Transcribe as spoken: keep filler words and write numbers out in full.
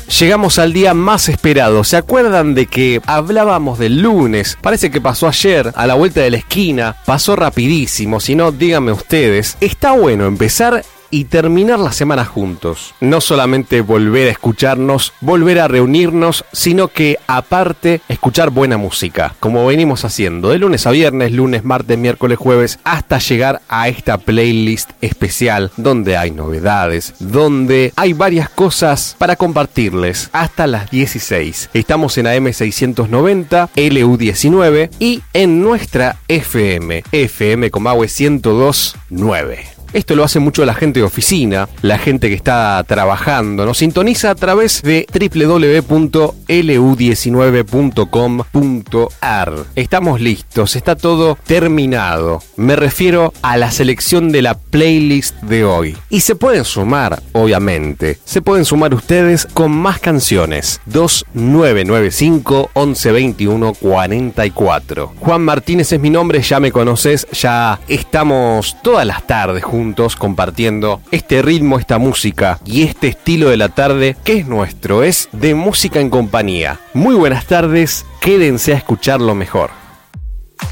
Llegamos al día más esperado. ¿Se acuerdan de que hablábamos del lunes? Parece que pasó ayer, a la vuelta de la esquina. Pasó rapidísimo, si no, díganme ustedes. Está bueno empezar y terminar la semana juntos. No solamente volver a escucharnos, volver a reunirnos, sino que aparte escuchar buena música, como venimos haciendo de lunes a viernes, lunes, martes, miércoles, jueves, hasta llegar a esta playlist especial donde hay novedades, donde hay varias cosas para compartirles hasta las dieciséis. Estamos en A M seiscientos noventa, L U diecinueve y en nuestra F M, F M Comahue ciento dos punto nueve. Esto lo hace mucho la gente de oficina, la gente que está trabajando. Nos sintoniza a través de doble u doble u doble u punto l u diecinueve punto com punto a r. Estamos listos, está todo terminado. Me refiero a la selección de la playlist de hoy. Y se pueden sumar, obviamente. Se pueden sumar ustedes con más canciones. dos nueve nueve cinco, once veintiuno, cuarenta y cuatro. Juan Martínez es mi nombre, ya me conoces, ya estamos todas las tardes juntos. Juntos compartiendo este ritmo, esta música y este estilo de la tarde que es nuestro, es de música en compañía. Muy buenas tardes, quédense a escuchar lo mejor.